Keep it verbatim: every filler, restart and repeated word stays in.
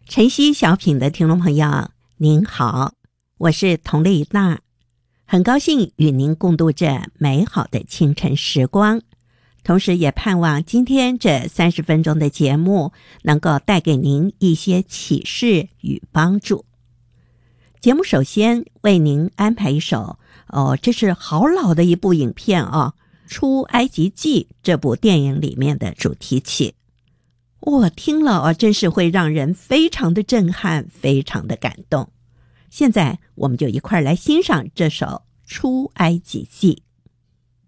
晨曦小品的听众朋友您好，我是佟丽娜，很高兴与您共度这美好的清晨时光，同时也盼望今天这三十分钟的节目能够带给您一些启示与帮助。节目首先为您安排一首哦，这是好老的一部影片哦，《出埃及记》这部电影里面的主题曲。我、哦、听了哦，真是会让人非常的震撼，非常的感动。现在我们就一块来欣赏这首《出埃及记》。